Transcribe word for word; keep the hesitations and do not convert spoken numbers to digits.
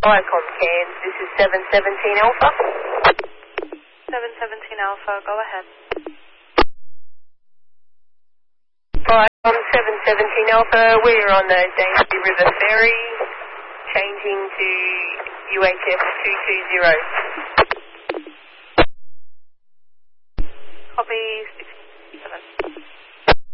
Viacom Cairns, this is seven seventeen Alpha. seven seventeen Alpha, go ahead. Viacom seven seventeen Alpha, we're on the Daisy River Ferry, changing to U H F two two zero. Copy six seven.